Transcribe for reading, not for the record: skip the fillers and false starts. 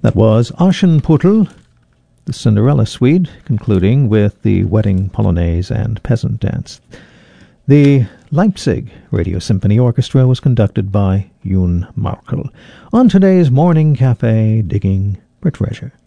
That was Aschenputtel, the Cinderella Suite, concluding with the Wedding Polonaise and Peasant Dance. The Leipzig Radio Symphony Orchestra was conducted by Jun Markel. On today's Morning Cafe, digging for treasure.